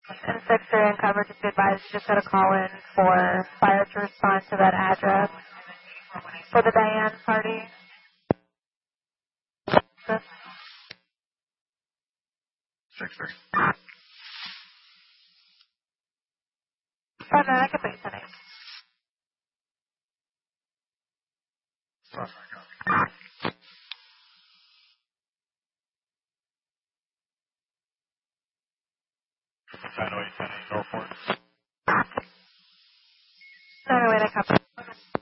And 6-3 and cover, just be advised, you just got to call in for fire to respond to that address for the Diane party. This 6-3. Oh, no, I can put you 10-8. I know you 10-8, go for it. No, wait, I copy.